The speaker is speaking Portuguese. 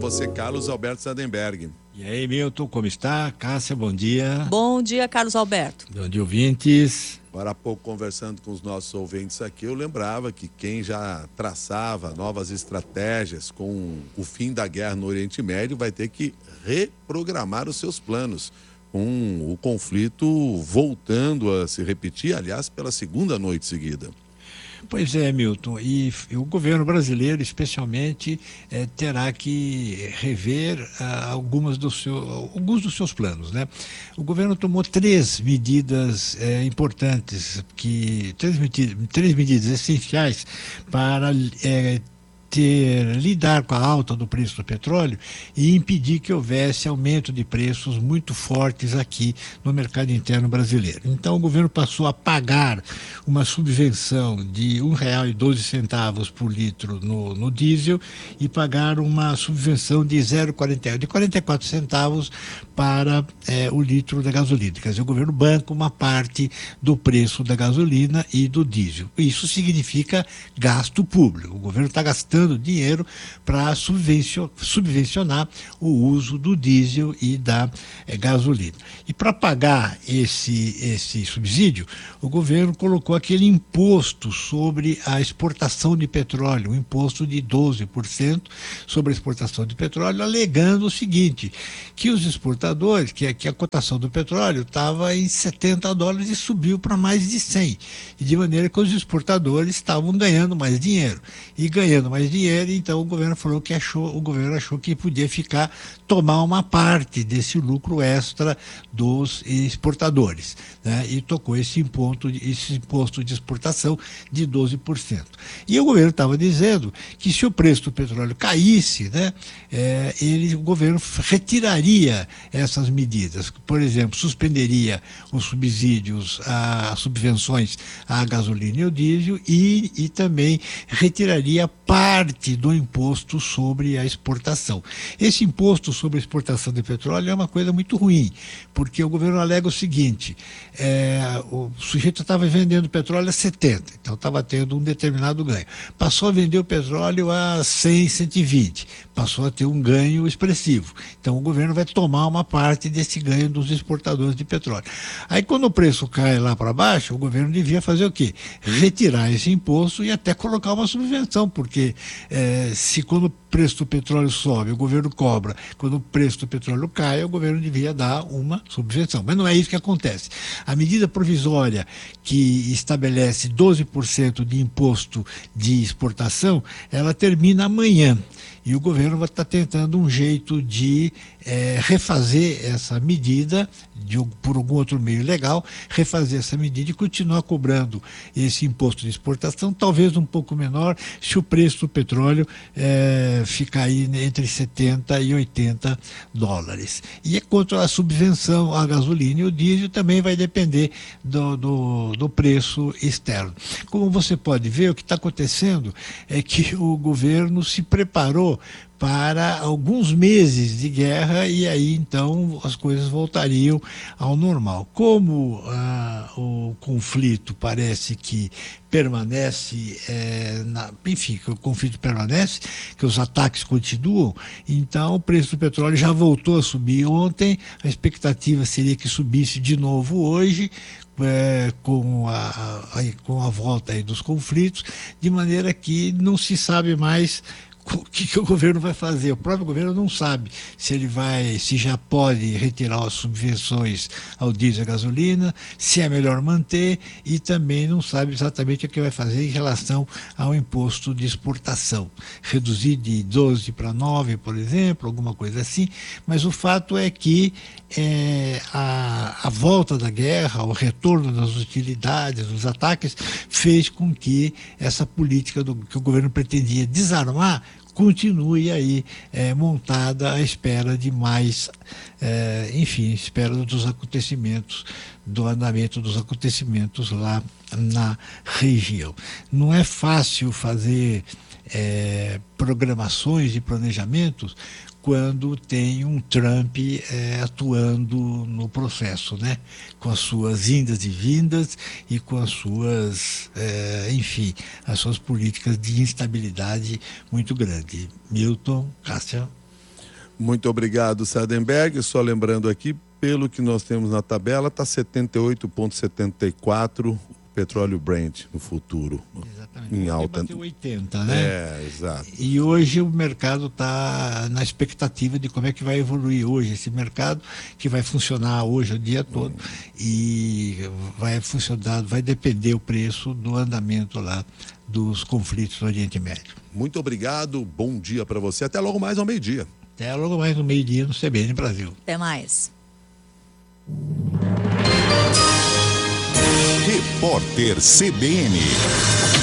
você, Carlos Alberto Sadenberg. E aí, Milton, como está? Cássia, bom dia. Bom dia, Carlos Alberto. Bom dia, ouvintes. Agora há pouco, conversando com os nossos ouvintes aqui, eu lembrava que quem já traçava novas estratégias com o fim da guerra no Oriente Médio vai ter que reprogramar os seus planos, com o conflito voltando a se repetir, aliás, pela segunda noite seguida. Pois é, Milton, e o governo brasileiro, especialmente, terá que rever alguns dos seus planos, né? O governo tomou três medidas importantes, três medidas essenciais para lidar com a alta do preço do petróleo e impedir que houvesse aumento de preços muito fortes aqui no mercado interno brasileiro. Então o governo passou a pagar uma subvenção de R$ 1,12 por litro no diesel e pagar uma subvenção de 44 centavos para o litro da gasolina. Quer dizer, o governo banca uma parte do preço da gasolina e do diesel. Isso significa gasto público. O governo está gastando dinheiro para subvencionar o uso do diesel e da gasolina. E para pagar esse subsídio, o governo colocou aquele imposto sobre a exportação de petróleo, um imposto de 12% sobre a exportação de petróleo, alegando o seguinte, que os exportadores, que a cotação do petróleo estava em $70 e subiu para mais de 100, e de maneira que os exportadores estavam ganhando mais dinheiro. E ganhando mais dinheiro, então o governo achou que podia tomar uma parte desse lucro extra dos exportadores, né? E tocou esse imposto de exportação de 12%. E o governo estava dizendo que se o preço do petróleo caísse, né, o governo retiraria essas medidas. Por exemplo, suspenderia os subsídios, as subvenções à gasolina e ao diesel e também retiraria parte do imposto sobre a exportação. Esse imposto sobre a exportação de petróleo é uma coisa muito ruim, porque o governo alega o seguinte, o sujeito estava vendendo petróleo a 70, então estava tendo um determinado ganho. Passou a vender o petróleo a 100, 120, passou a ter um ganho expressivo. Então o governo vai tomar uma parte desse ganho dos exportadores de petróleo. Aí quando o preço cai lá para baixo, o governo devia fazer o quê? Retirar esse imposto e até colocar uma subvenção, porque se quando o preço do petróleo sobe, o governo cobra, quando o preço do petróleo cai, o governo devia dar uma subvenção. Mas não é isso que acontece. A medida provisória que estabelece 12% de imposto de exportação, ela termina amanhã. E o governo vai estar tentando um jeito de refazer essa medida, por algum outro meio legal, refazer essa medida e continuar cobrando esse imposto de exportação, talvez um pouco menor, se o preço do petróleo ficar aí entre 70 e 80 dólares. E quanto à subvenção à gasolina e o diesel, também vai depender do preço externo. Como você pode ver, o que está acontecendo é que o governo se preparou para alguns meses de guerra e aí então as coisas voltariam ao normal. Como o conflito parece que permanece, que o conflito permanece, que os ataques continuam, então o preço do petróleo já voltou a subir ontem, a expectativa seria que subisse de novo hoje, com a volta aí dos conflitos, de maneira que não se sabe mais o que o governo vai fazer. O próprio governo não sabe se já pode retirar as subvenções ao diesel e à gasolina, se é melhor manter, e também não sabe exatamente o que vai fazer em relação ao imposto de exportação. Reduzir de 12 para 9, por exemplo, alguma coisa assim, mas o fato é que a volta da guerra, o retorno das hostilidades, dos ataques, fez com que essa política que o governo pretendia desarmar continue aí montada à espera de mais, espera dos acontecimentos, do andamento dos acontecimentos lá na região. Não é fácil fazer programações e planejamentos quando tem um Trump atuando no processo, né? Com as suas indas e vindas e com as suas, as suas políticas de instabilidade muito grande. Milton, Cássia. Muito obrigado, Sardenberg. Só lembrando aqui, pelo que nós temos na tabela, está 78,74 petróleo Brent no futuro. Exatamente. Em alta. Bateu 80, né? Exato. E hoje o mercado está na expectativa de como é que vai evoluir hoje esse mercado, que vai funcionar hoje o dia todo e vai funcionar, vai depender o preço do andamento lá dos conflitos no Oriente Médio. Muito obrigado, bom dia para você. Até logo mais ao meio-dia. Até logo mais no meio-dia no CBN Brasil. Até mais. Repórter CBN.